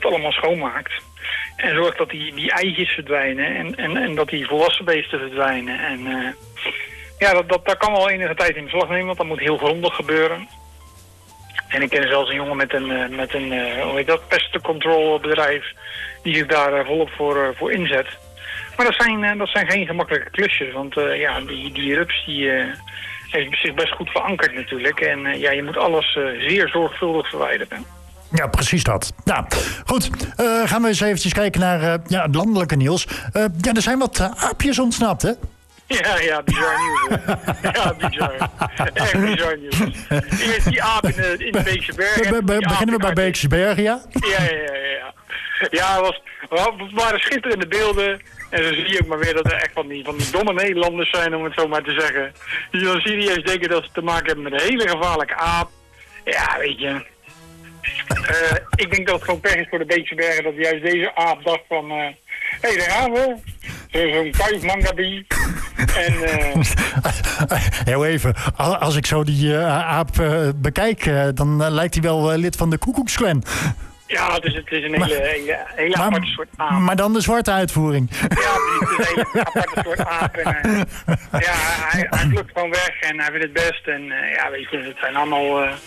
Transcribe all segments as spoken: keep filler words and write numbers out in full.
allemaal schoonmaakt. En zorgt dat die, die eitjes verdwijnen en, en, en dat die volwassen beesten verdwijnen. En uh, ja, dat, dat, dat kan wel enige tijd in beslag nemen, want dat moet heel grondig gebeuren. En ik ken zelfs een jongen met een, met een uh, hoe heet dat, pest control bedrijf die zich daar uh, volop voor, uh, voor inzet. Maar dat zijn, uh, dat zijn geen gemakkelijke klusjes, want uh, ja, die, die rups die, uh, heeft zich best goed verankerd natuurlijk. En uh, ja, je moet alles uh, zeer zorgvuldig verwijderen. Ja, precies dat. Nou, goed. Uh, gaan we eens eventjes kijken naar uh, ja, het landelijke nieuws. Uh, ja, er zijn wat uh, aapjes ontsnapt, hè? Ja, ja, bizar nieuws. Hè? Ja, bizar. Echt bizar nieuws. Eerst die aap in de, in de Beekse Bergen. Be, be, beginnen we bij Beekse Bergen, ja? Ja, ja, ja. Ja, ja het, was, het waren schitterende beelden. En zo zie je ook maar weer dat er echt van die, van die domme Nederlanders zijn, om het zo maar te zeggen. Die dan serieus denken dat ze te maken hebben met een hele gevaarlijke aap. Ja, weet je. Uh, ik denk dat het gewoon pech is voor de Beekse Bergen dat juist deze aap dacht van... Hé, uh, hey, daar gaan we. Zo'n kuifmangabi. En... Uh... Heel even, als ik zo die uh, aap uh, bekijk, uh, dan uh, lijkt hij wel uh, lid van de Koekoeksclan. Ja, het is, het is een hele, maar, hele, hele maar, aparte soort aap. Maar dan de zwarte uitvoering. Ja, het is een hele aparte soort aap. En, uh, ja, hij, hij vlucht gewoon weg en hij vindt het best. En uh, ja, weet je, het zijn allemaal... Uh,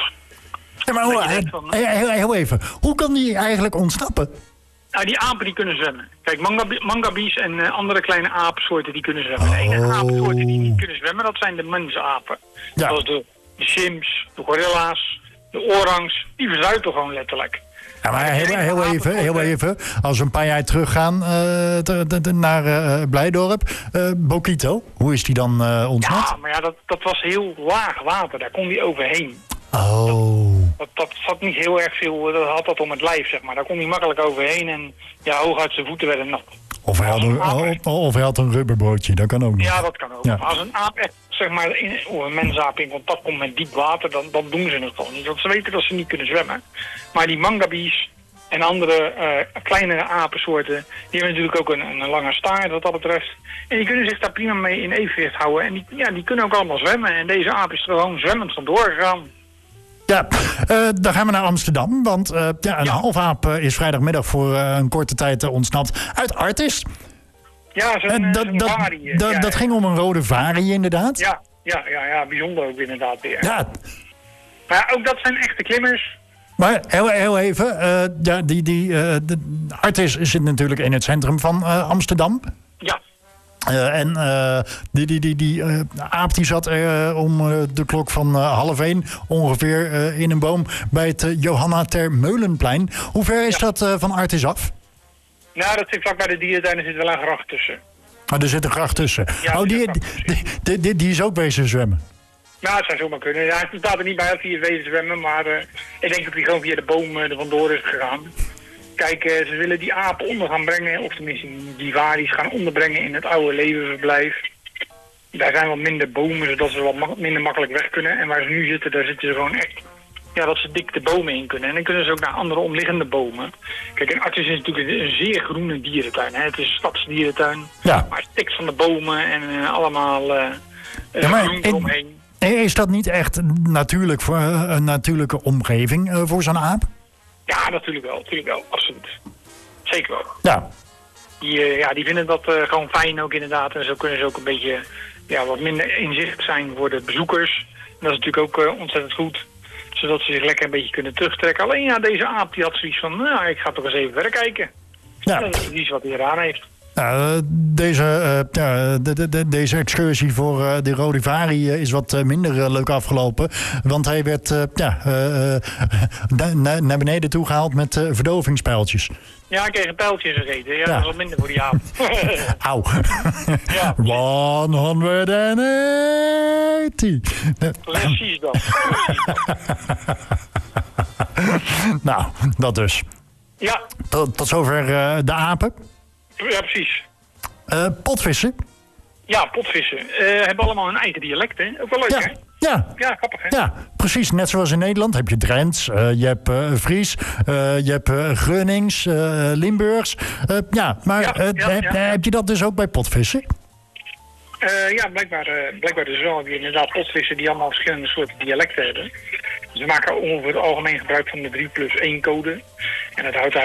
ja, maar hoe, van, uh, heel, heel even, hoe kan die eigenlijk ontsnappen? Nou, die apen die kunnen zwemmen. Kijk, mangabi, mangabies en uh, andere kleine apensoorten die kunnen zwemmen. De enige oh. apensoorten die niet kunnen zwemmen, dat zijn de mensapen. Ja. Zoals de, de chimps, de gorilla's, de orangs, die verzuipen gewoon letterlijk. Ja, maar heel, heel, even, heel even, als we een paar jaar teruggaan uh, de, de, de, naar uh, Blijdorp, uh, Bokito, hoe is die dan uh, ontsnapt? Ja, maar ja, dat, dat was heel laag water, daar kon die overheen. Oh. Dat, dat, dat zat niet heel erg veel, dat had dat om het lijf, zeg maar. Daar kon hij makkelijk overheen en ja, hooguit zijn voeten werden nat. Of hij, had een, of, of hij had een rubberbootje, dat kan ook nog. Ja, dat kan ook. Ja. Maar als een aap echt, zeg maar, in, of een mensaap in contact komt met diep water, dan, dan doen ze het gewoon niet. Want ze weten dat ze niet kunnen zwemmen. Maar die mangabies en andere uh, kleinere apensoorten, die hebben natuurlijk ook een, een lange staart wat dat betreft. En die kunnen zich daar prima mee in evenwicht houden. En die, ja, die kunnen ook allemaal zwemmen. En deze aap is er gewoon zwemmend vandoor gegaan. Ja, uh, dan gaan we naar Amsterdam. Want uh, ja, een ja. halfaap uh, is vrijdagmiddag voor uh, een korte tijd uh, ontsnapt uit Artis. Ja, zo'n uh, dat, zo dat, varie. Dat, ja, dat ja. ging om een rode varie inderdaad. Ja, ja, ja, ja, bijzonder ook inderdaad weer. Ja. Maar ja, ook dat zijn echte klimmers. Maar heel, heel even, uh, ja, die, die, uh, de Artis zit natuurlijk in het centrum van uh, Amsterdam. Ja. Uh, en uh, die, die, die, die uh, aap die zat uh, om uh, de klok van uh, half één ongeveer uh, in een boom bij het uh, Johanna ter Meulenplein. Hoe ver is ja. dat uh, van Artis af? Nou, dat zit vlak bij de dierentuin, er zit wel een gracht tussen. Oh, er zit een gracht tussen. Ja, oh, die, die, die, die, die is ook bezig zwemmen? Nou, het zou zomaar kunnen. Ja, hij staat er niet bij dat hij is wezen zwemmen, maar uh, ik denk dat hij gewoon via de boom uh, er vandoor is gegaan. Kijk, uh, ze willen die apen onder gaan brengen, of tenminste die varies gaan onderbrengen in het oude levenverblijf. Daar zijn wat minder bomen, zodat ze wat ma- minder makkelijk weg kunnen. En waar ze nu zitten, daar zitten ze gewoon echt, ja, dat ze dik de bomen in kunnen. En dan kunnen ze ook naar andere omliggende bomen. Kijk, en Artis is natuurlijk een, een zeer groene dierentuin. Hè? Het is een stadsdierentuin, ja. maar het stikt van de bomen en uh, allemaal uh, ja, maar groen eromheen. Is dat niet echt natuurlijk voor uh, een natuurlijke omgeving uh, voor zo'n aap? Ja, natuurlijk wel, natuurlijk wel, absoluut. Zeker wel. Ja. Die, uh, ja, die vinden dat uh, gewoon fijn ook inderdaad. En zo kunnen ze ook een beetje ja, wat minder inzicht zijn voor de bezoekers. En dat is natuurlijk ook uh, ontzettend goed. Zodat ze zich lekker een beetje kunnen terugtrekken. Alleen ja, deze aap die had zoiets van, nou, ik ga toch eens even verder kijken. Ja. En dat is iets wat hij eraan heeft. Nou, deze, uh, de, de, de, deze excursie voor uh, de rode varie uh, is wat uh, minder uh, leuk afgelopen. Want hij werd uh, ja, uh, na, naar beneden toe gehaald met uh, verdovingspijltjes. Ja, hij kreeg een pijltje in zijn reet. Ja, ja. Dat was wat minder voor die aap. Auw. Ja. honderdtachtig. Precies dat. Precies dat. Nou, dat dus. Ja. Tot, tot zover uh, de apen. Ja, precies. Uh, potvissen? Ja, potvissen. Uh, hebben allemaal hun eigen dialect, hè? Ook wel leuk, ja. hè? Ja. Ja, grappig, hè? Ja, precies. Net zoals in Nederland heb je Drents, uh, je hebt uh, Fries, uh, je hebt uh, Grunnings, uh, Limburgs. Uh, ja, maar ja, uh, ja, heb, ja, ja. heb je dat dus ook bij potvissen? Uh, ja, blijkbaar, uh, blijkbaar dus wel. Heb je inderdaad potvissen die allemaal verschillende soorten dialecten hebben. Ze maken ongeveer het algemeen gebruik van de drie plus één code. En dat houdt